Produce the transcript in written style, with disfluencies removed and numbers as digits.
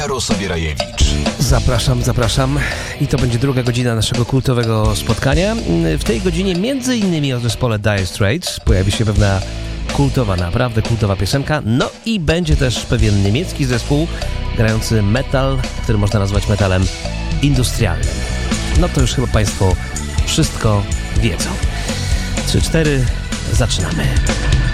Sobierajewicz. Zapraszam. I to będzie druga godzina naszego kultowego spotkania. W tej godzinie między innymi o zespole Dire Straits pojawi się pewna kultowa, naprawdę kultowa piosenka. No i będzie też pewien niemiecki zespół grający metal, który można nazwać metalem industrialnym. No to już chyba Państwo wszystko wiedzą. 3-4, zaczynamy.